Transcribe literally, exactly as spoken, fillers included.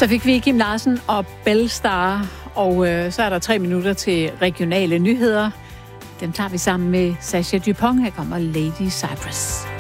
Så fik vi Kim Larsen og Bellstar, og øh, så er der tre minutter til regionale nyheder. Dem tager vi sammen med Sasha Dupont. Her kommer Lady Cypress.